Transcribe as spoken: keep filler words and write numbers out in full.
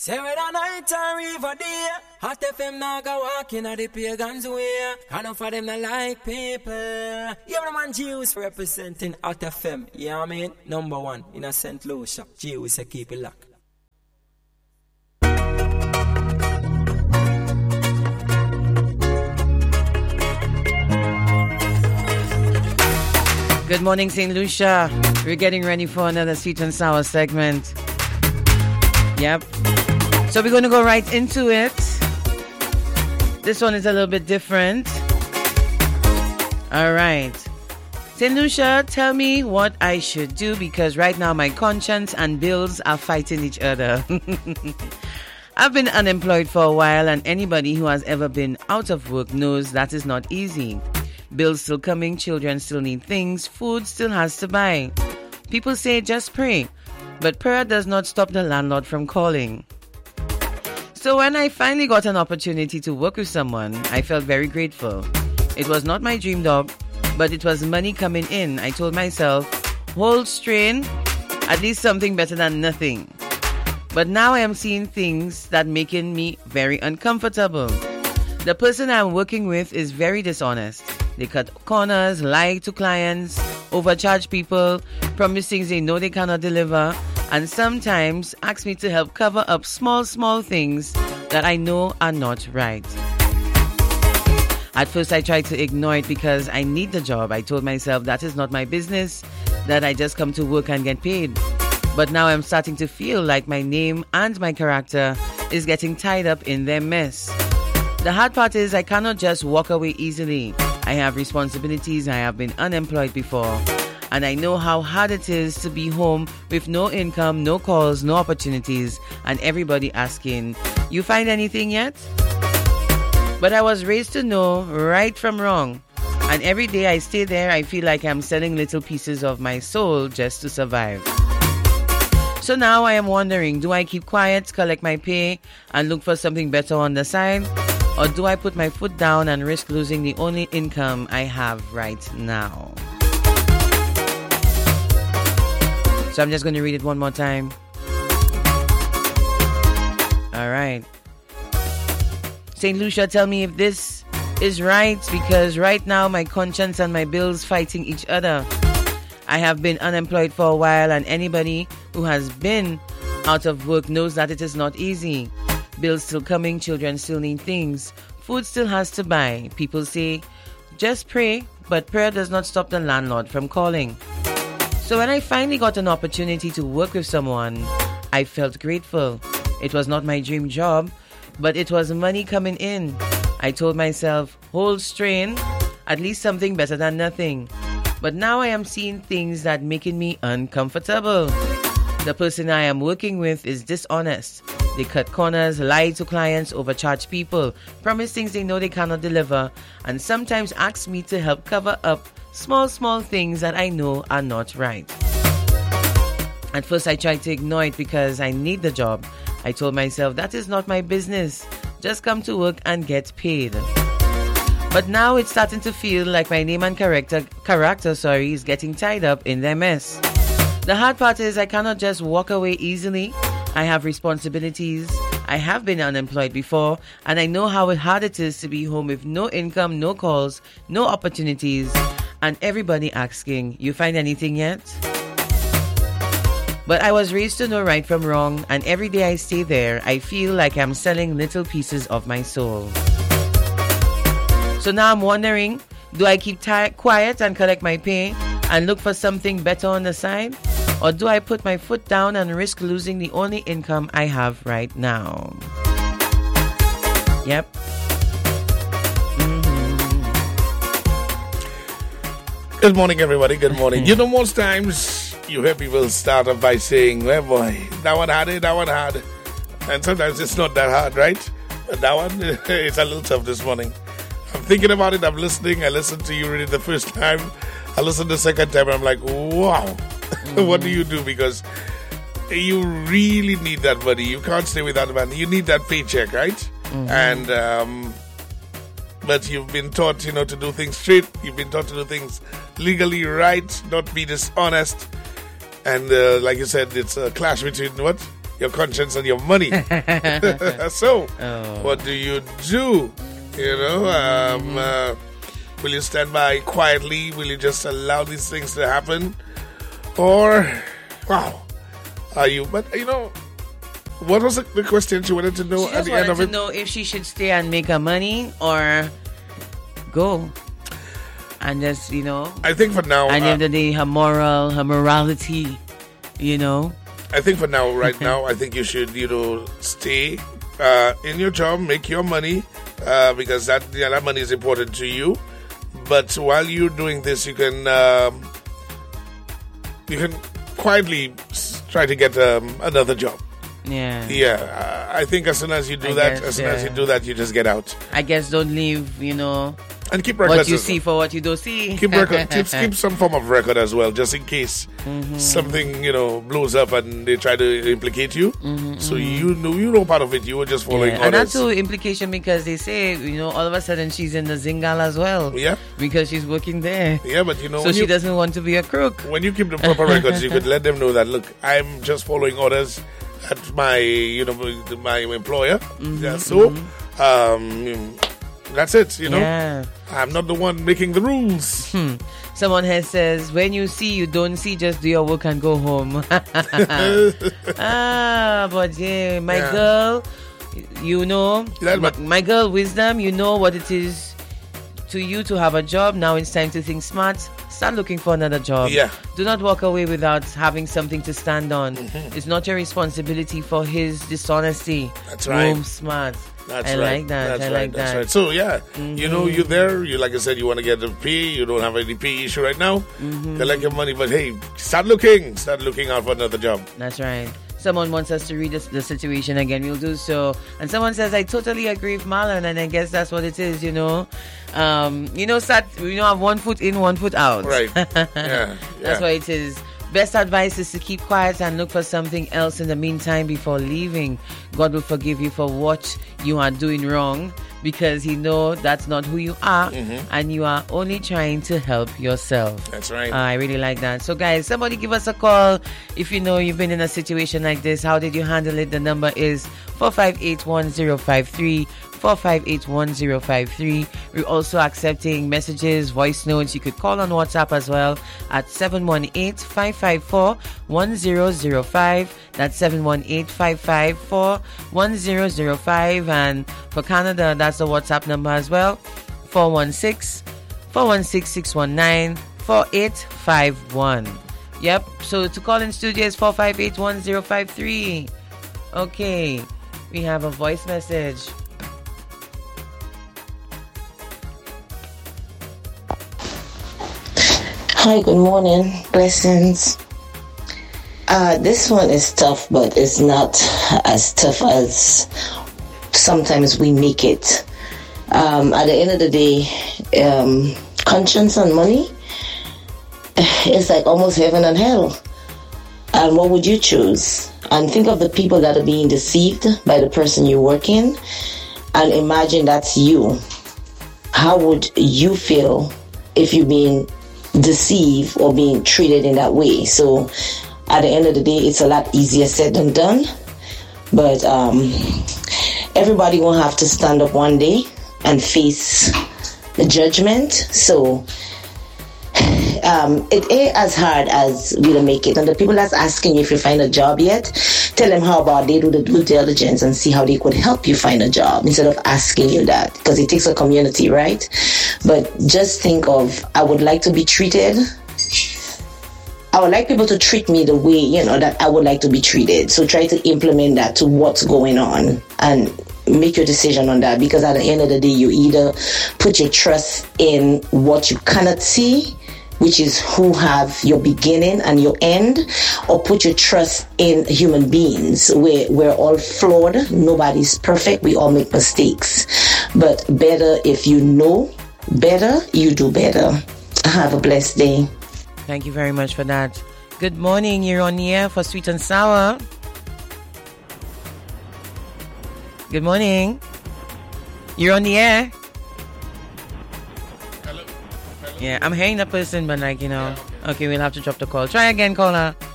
Say whether night or even day, Hot F M now go walking at the pagans way. Enough of them not like people. Yeah, the man Jews representing Hot F M. You know what I mean? Number one in a Saint Lucia. Jews say keep it locked. Good morning, Saint Lucia. We're getting ready for another sweet and sour segment. Yep. So we're going to go right into it. This one is a little bit different. All right. Saint Lucia, tell me what I should do because right now my conscience and bills are fighting each other. I've been unemployed for a while, and anybody who has ever been out of work knows that is not easy. Bills still coming, children still need things, food still has to buy. People say just pray, but prayer does not stop the landlord from calling. So when I finally got an opportunity to work with someone, I felt very grateful. It was not my dream job, but it was money coming in. I told myself, hold strain, at least something better than nothing. But now I am seeing things that making me very uncomfortable. The person I'm working with is very dishonest. They cut corners, lie to clients, overcharge people, promise things they know they cannot deliver, and sometimes ask me to help cover up small, small things that I know are not right. At first, I tried to ignore it because I need the job. I told myself that is not my business, that I just come to work and get paid. But now I'm starting to feel like my name and my character is getting tied up in their mess. The hard part is I cannot just walk away easily. I have responsibilities. I have been unemployed before. And I know how hard it is to be home with no income, no calls, no opportunities, and everybody asking, you find anything yet? But I was raised to know right from wrong. And every day I stay there, I feel like I'm selling little pieces of my soul just to survive. So now I am wondering, do I keep quiet, collect my pay, and look for something better on the side? Or do I put my foot down and risk losing the only income I have right now? So I'm just going to read it one more time. All right. Saint Lucia, tell me if this is right, because right now my conscience and my bills fighting each other. I have been unemployed for a while, and anybody who has been out of work knows that it is not easy. Bills still coming, children still need things, food still has to buy. People say, just pray, but prayer does not stop the landlord from calling. So when I finally got an opportunity to work with someone, I felt grateful. It was not my dream job, but it was money coming in. I told myself, hold strain, at least something better than nothing. But now I am seeing things that making me uncomfortable. The person I am working with is dishonest. They cut corners, lie to clients, overcharge people, promise things they know they cannot deliver, and sometimes ask me to help cover up small, small things that I know are not right. At first I tried to ignore it because I need the job. I told myself that is not my business. Just come to work and get paid. But now it's starting to feel like my name and character, character sorry, is getting tied up in their mess. The hard part is I cannot just walk away easily. I have responsibilities. I have been unemployed before, and I know how hard it is to be home with no income, no calls, no opportunities, and everybody asking, you find anything yet? But I was raised to know right from wrong, and every day I stay there, I feel like I'm selling little pieces of my soul. So now I'm wondering, do I keep t- quiet and collect my pay and look for something better on the side? Or do I put my foot down and risk losing the only income I have right now? Yep. Mm-hmm. Good morning, everybody. Good morning. You know, most times you hear people start off by saying, well, boy, that one hard, that one hard. And sometimes it's not that hard, right? But that one, it's a little tough this morning. I'm thinking about it. I'm listening. I listened to you read it the first time. I listened the second time. And I'm like, wow. Mm-hmm. What do you do? Because you really need that money. You can't stay without money. You need that paycheck, right? Mm-hmm. And um, but you've been taught, you know, to do things straight. You've been taught to do things legally right, not be dishonest. And uh, like you said, it's a clash between what? your conscience and your money. So, Oh. what do you do? You know, um, uh, will you stand by quietly? Will you just allow these things to happen? Or, wow, are you? But you know, what was the, the question she wanted to know She at just the end wanted of to it? know if she should stay and make her money or go. And just, you know, I think for now, at the uh, end of the day, her moral, her morality, you know. I think for now, right now, I think you should, you know, stay uh, in your job, make your money, uh, because that yeah, that money is important to you. But while you're doing this, you can um, you can quietly s- try to get um, another job. Yeah. Yeah, uh, I think as soon as you do I that, guess, as soon as yeah. you do that, you just get out I guess don't leave, you know, and keep records. what you as well. see for what you don't see. Keep record, keep, keep some form of record as well, just in case something you know blows up and they try to implicate you. So you know you know part of it. You were just following Yeah, and orders. that's also implication because they say, you know, all of a sudden she's in the Zingal as well. Yeah. Because she's working there. Yeah, but you know So when she you, doesn't want to be a crook. when you keep the proper records, you could let them know that look, I'm just following orders at my you know my employer. Yeah, so um, that's it. You know, Yeah. I'm not the one making the rules. Someone has says, when you see, you don't see, just do your work and go home. ah, but yeah, my Yeah. girl, you know, Yeah, my, but- my girl, wisdom, you know what it is to you to have a job. Now it's time to think smart. Start looking for another job. Yeah. Do not walk away without having something to stand on. It's not your responsibility for his dishonesty. That's right. Roam smart. That's I right. like that. That's I right. like That's that. right. So yeah, you know, you're there. You like I said, you want to get the pay. You don't have any pay issue right now. Collect your money, but hey, start looking. Start looking out for another job. That's right. Someone wants us to read the, the situation again. We'll do so. And someone says, I totally agree with Marlon, and I guess that's what it is, you know. Um, you know, start, you know, have one foot in, one foot out. Right. Yeah. That's yeah. what it is. Best advice is to keep quiet and look for something else in the meantime before leaving. God will forgive you for what you are doing wrong because He knows that's not who you are, and you are only trying to help yourself. That's right. I really like that. So, guys, somebody give us a call if you know you've been in a situation like this. How did you handle it? The number is four five eight one zero five three. four five eight one zero five three. We're also accepting messages, voice notes. You could call on WhatsApp as well at seven one eight, five five four, one zero zero five. That's seven one eight, five five four, one zero zero five. And for Canada, that's the WhatsApp number as well, four one six, four one six, six one nine, four eight five one. Yep, so to call in studio is four five eight one zero five three. Okay, we have a voice message. Hi, good morning. Blessings. Uh, this one is tough, but it's not as tough as sometimes we make it. Um, at the end of the day, um, conscience and money is like almost heaven and hell. And what would you choose? And think of the people that are being deceived by the person you're working, and imagine that's you. How would you feel if you're being deceived or being treated in that way? So at the end of the day, it's a lot easier said than done, but um, everybody will have to stand up one day and face the judgment. So um, it ain't as hard as we to make it. And the people that's asking you if you find a job yet, tell them how about they do the due diligence and see how they could help you find a job instead of asking you that, because it takes a community, right? But just think of, I would like to be treated. I would like people to treat me the way, you know, that I would like to be treated. So try to implement that to what's going on and make your decision on that, because at the end of the day, you either put your trust in what you cannot see, which is who have your beginning and your end, or put your trust in human beings. We're, we're all flawed. Nobody's perfect. We all make mistakes. But better if you know better, you do better. Have a blessed day. Thank you very much for that. Good morning. You're on the air for Sweet and Sour. Good morning. You're on the air. Hello. Hello. Yeah, I'm hearing the person, but like, you know. Okay, we'll have to drop the call. Try again, caller.